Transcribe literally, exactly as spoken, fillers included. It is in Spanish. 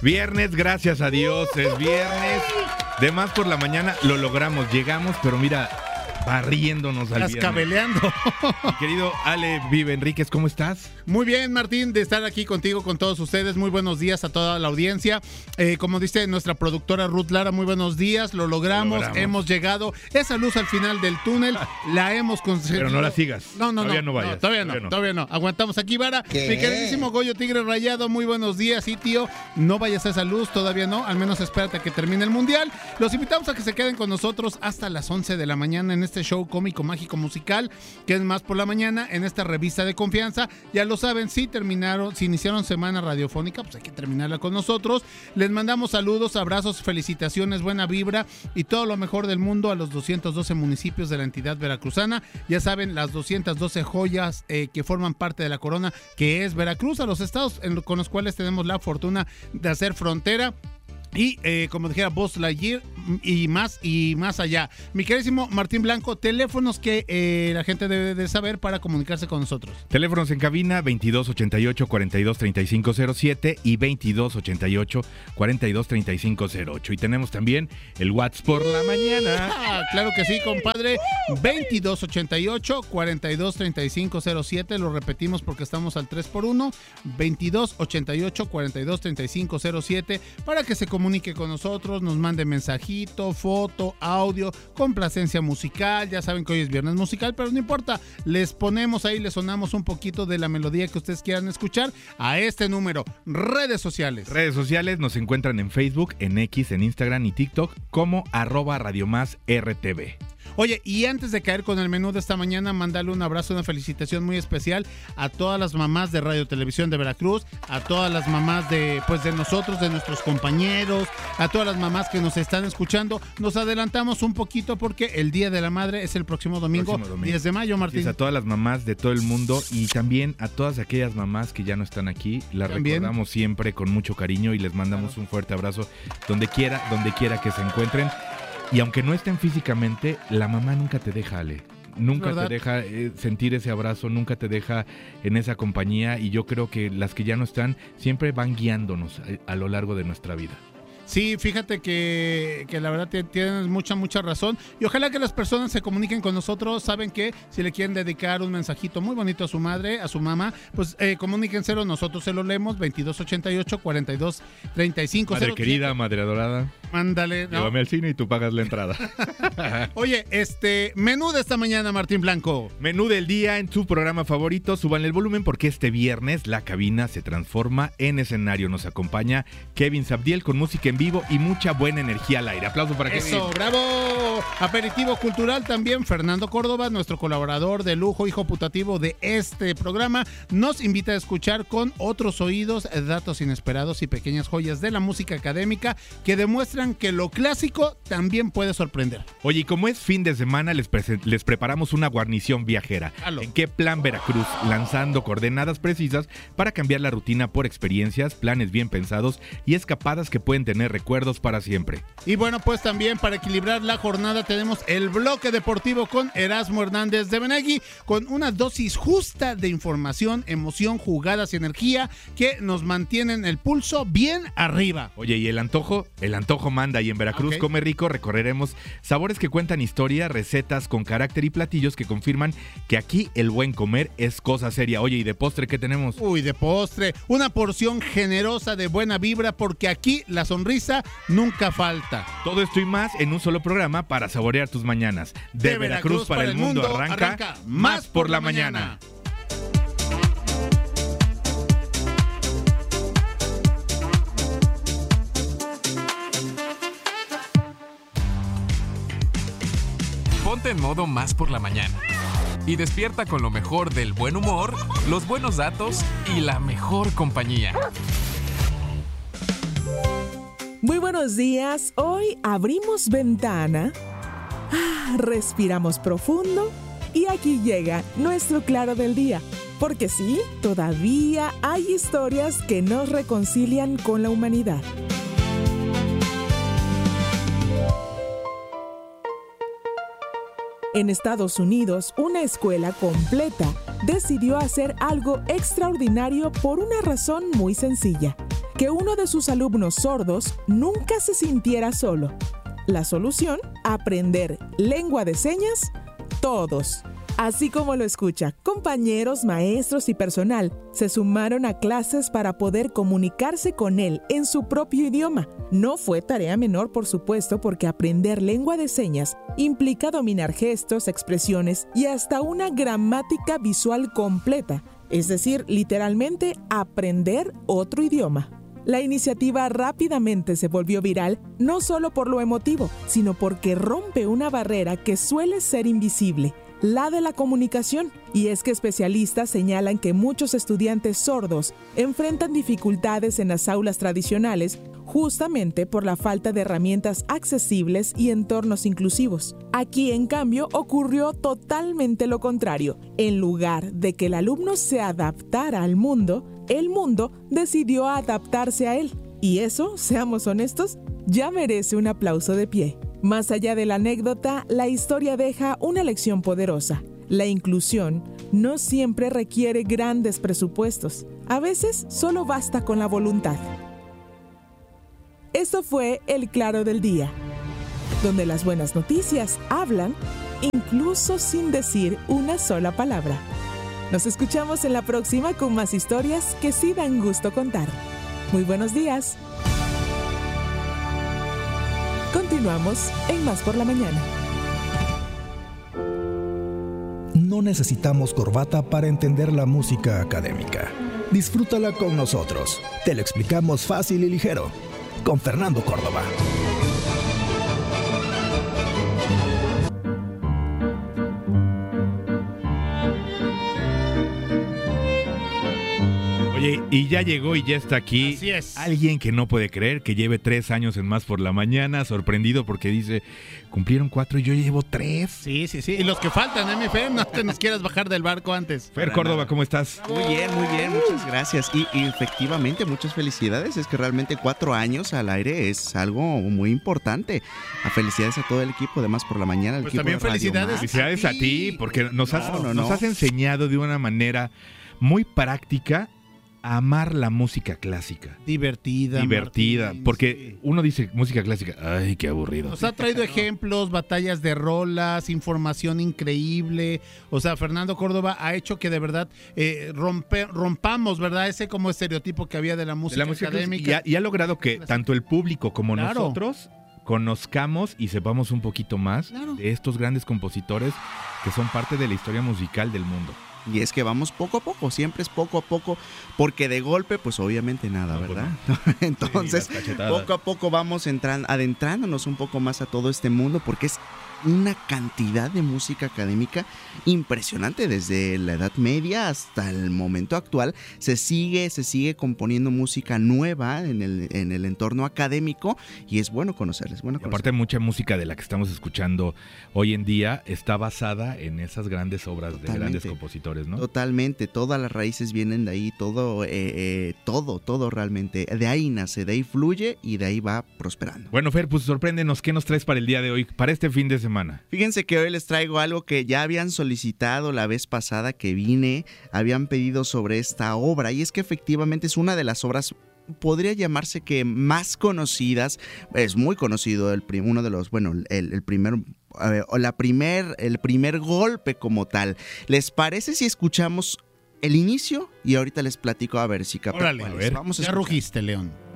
Viernes, gracias a Dios, es viernes. De más por la mañana lo logramos, llegamos, pero mira, barriéndonos al viernes. Cascabeleando. Mi querido Ale Vive Enríquez, ¿cómo estás? Muy bien, Martín, de estar aquí contigo, con todos ustedes. Muy buenos días a toda la audiencia. Eh, como dice nuestra productora Ruth Lara, muy buenos días. Lo logramos, Lo logramos. hemos llegado. Esa luz al final del túnel la hemos conseguido. Pero no la sigas. No, no, todavía no. no vayas. No, todavía, no, todavía no. Aguantamos aquí, Vara. ¿Qué? Mi queridísimo Goyo Tigre Rayado, muy buenos días. Sí, tío, no vayas a esa luz, todavía no. Al menos espérate a que termine el Mundial. Los invitamos a que se queden con nosotros hasta las once de la mañana en este show cómico, mágico, musical, que es Más por la Mañana, en esta revista de confianza. Ya lo saben, si terminaron, si iniciaron semana radiofónica, pues hay que terminarla con nosotros. Les mandamos saludos, abrazos, felicitaciones, buena vibra y todo lo mejor del mundo a los doscientos doce municipios de la entidad veracruzana. Ya saben, las doscientas doce joyas eh, que forman parte de la corona, que es Veracruz, a los estados en, con los cuales tenemos la fortuna de hacer frontera. Y eh, como dijera Buzz Lightyear y más y más allá. Mi queridísimo Martín Blanco, teléfonos que eh, la gente debe de saber para comunicarse con nosotros. Teléfonos en cabina veintidós ochenta y ocho, cuarenta y dos, treinta y cinco cero siete y veintidós ochenta y ocho, cuarenta y dos, treinta y cinco cero ocho. Y tenemos también el WhatsApp por la mañana. Ah, claro que sí, compadre. veintidós ochenta y ocho, cuarenta y dos, treinta y cinco cero siete. Lo repetimos porque estamos al tres por uno. veintidós ochenta y ocho, cuarenta y dos, treinta y cinco cero siete para que se comunique con nosotros, nos mande mensajito, foto, audio, complacencia musical. Ya saben que hoy es viernes musical, pero no importa, les ponemos ahí, les sonamos un poquito de la melodía que ustedes quieran escuchar a este número. Redes sociales. Redes sociales nos encuentran en Facebook, en X, en Instagram y TikTok como arroba Radio Más R T V. Oye, y antes de caer con el menú de esta mañana, mandarle un abrazo, una felicitación muy especial a todas las mamás de Radio Televisión de Veracruz, a todas las mamás de, pues, de nosotros, de nuestros compañeros, a todas las mamás que nos están escuchando. Nos adelantamos un poquito porque el Día de la Madre es el próximo domingo, Próximo domingo. diez de mayo, Martín. Sí, a todas las mamás de todo el mundo y también a todas aquellas mamás que ya no están aquí. Las También. recordamos siempre con mucho cariño y les mandamos un fuerte abrazo donde quiera, donde quiera que se encuentren. Y aunque no estén físicamente, la mamá nunca te deja, Ale. Nunca ¿verdad? te deja eh, sentir ese abrazo, nunca te deja en esa compañía. Y yo creo que las que ya no están siempre van guiándonos a, a lo largo de nuestra vida. Sí, fíjate que, que la verdad te- tienes mucha, mucha razón. Y ojalá que las personas se comuniquen con nosotros. Saben que si le quieren dedicar un mensajito muy bonito a su madre, a su mamá, pues eh, comuníquenselo, nosotros se lo leemos. veintidós ochenta y ocho, cuarenta y dos, treinta y cinco cero siete. Madre querida, madre adorada, Mándale. ¿no? llévame al cine y tú pagas la entrada. Oye, este, menú de esta mañana, Martín Blanco. Menú del día en su programa favorito. Súbanle el volumen porque este viernes la cabina se transforma en escenario. Nos acompaña Kevin Sabdiel con música en vivo y mucha buena energía al aire. Aplauso para Kevin. Eso, bravo. Aperitivo cultural también. Fernando Córdoba, nuestro colaborador de lujo, hijo putativo de este programa, nos invita a escuchar con otros oídos datos inesperados y pequeñas joyas de la música académica que demuestran que lo clásico también puede sorprender. Oye, y como es fin de semana, les, presen- les preparamos una guarnición viajera. Halo. ¿En qué plan Veracruz? Lanzando coordenadas precisas para cambiar la rutina por experiencias, planes bien pensados y escapadas que pueden tener recuerdos para siempre. Y bueno, pues también para equilibrar la jornada tenemos el bloque deportivo con Erasmo Hernández de Benegui, con una dosis justa de información, emoción, jugadas y energía que nos mantienen el pulso bien arriba. Oye, y el antojo, el antojo manda y en Veracruz Ok. Come Rico recorreremos sabores que cuentan historia, recetas con carácter y platillos que confirman que aquí el buen comer es cosa seria. Oye, ¿y de postre qué tenemos? Uy, de postre, una porción generosa de buena vibra porque aquí la sonrisa nunca falta. Todo esto y más en un solo programa para saborear tus mañanas. De, Veracruz, para el mundo, arranca, Más por la mañana. Ponte en modo Más por la mañana y despierta con lo mejor del buen humor, los buenos datos y la mejor compañía. Muy buenos días. Hoy abrimos ventana, ah, respiramos profundo y aquí llega nuestro claro del día. Porque sí, todavía hay historias que nos reconcilian con la humanidad. En Estados Unidos, una escuela completa decidió hacer algo extraordinario por una razón muy sencilla. que uno de sus alumnos sordos nunca se sintiera solo. La solución, aprender lengua de señas todos. Así como lo escucha, compañeros, maestros y personal se sumaron a clases para poder comunicarse con él en su propio idioma. No fue tarea menor, por supuesto, porque aprender lengua de señas implica dominar gestos, expresiones y hasta una gramática visual completa, es decir, literalmente aprender otro idioma. La iniciativa rápidamente se volvió viral, no solo por lo emotivo, sino porque rompe una barrera que suele ser invisible, la de la comunicación. Y es que especialistas señalan que muchos estudiantes sordos enfrentan dificultades en las aulas tradicionales justamente por la falta de herramientas accesibles y entornos inclusivos. Aquí, en cambio, ocurrió totalmente lo contrario. En lugar de que el alumno se adaptara al mundo, el mundo decidió adaptarse a él. Y eso, seamos honestos, ya merece un aplauso de pie. Más allá de la anécdota, la historia deja una lección poderosa. La inclusión no siempre requiere grandes presupuestos. A veces solo basta con la voluntad. Esto fue El Claro del Día, donde las buenas noticias hablan incluso sin decir una sola palabra. Nos escuchamos en la próxima con más historias que sí dan gusto contar. Muy buenos días. Continuamos en Más por la Mañana. No necesitamos corbata para entender la música académica. Disfrútala con nosotros. Te lo explicamos fácil y ligero. Con Fernando Córdoba. Oye, y ya llegó y ya está aquí. Así es. Alguien que no puede creer que lleve tres años en Más por la Mañana, sorprendido porque dice, cumplieron cuatro y yo llevo tres. Sí, sí, sí. Y los que faltan, M F, no te nos quieras bajar del barco antes. Fer Córdoba, ¿cómo estás? Muy bien, muy bien, muchas gracias. Y, y efectivamente, muchas felicidades. Es que realmente cuatro años al aire es algo muy importante. A felicidades a todo el equipo de Más por la Mañana. El Pues equipo también de Radio felicidades. Más. Felicidades a ti, porque nos has, No, no, nos no. has enseñado de una manera muy práctica a amar la música clásica. Divertida. Divertida, Martín, porque sí. uno dice música clásica, ay, qué aburrido. Nos ha traído ejemplos, batallas de rolas, información increíble. O sea, Fernando Córdoba ha hecho que de verdad eh, rompe, rompamos, ¿verdad? Ese como estereotipo que había de la De música, la música académica. clásica. Y ha, y ha logrado que tanto el público como Claro. nosotros conozcamos y sepamos un poquito más Claro. de estos grandes compositores que son parte de la historia musical del mundo. Y es que vamos poco a poco, siempre es poco a poco, porque de golpe, pues obviamente nada, No, pues ¿verdad? Entonces, Sí, las cachetadas. poco a poco vamos entran- adentrándonos un poco más a todo este mundo, porque es una cantidad de música académica impresionante desde la Edad Media hasta el momento actual. Se sigue, se sigue componiendo música nueva en el, en el entorno académico y es bueno conocerles, bueno Y aparte conocerles. mucha música de la que estamos escuchando hoy en día está basada en esas grandes obras de Totalmente. grandes compositores, ¿no? Totalmente, todas las raíces vienen de ahí, todo, eh, eh, todo, todo realmente. De ahí nace, de ahí fluye y de ahí va prosperando. Bueno, Fer, pues sorpréndenos, ¿qué nos traes para el día de hoy, para este fin de semana? Fíjense que hoy les traigo algo que ya habían solicitado la vez pasada que vine, habían pedido sobre esta obra y es que efectivamente es una de las obras, podría llamarse que más conocidas, es muy conocido, el prim- uno de los, bueno, el, el primer... eh, o la primer, el primer golpe como tal. ¿Les parece si escuchamos el inicio? Y ahorita les platico a ver si capaz. Órale, a ver. Vamos a Ya escuchar. rugiste, León.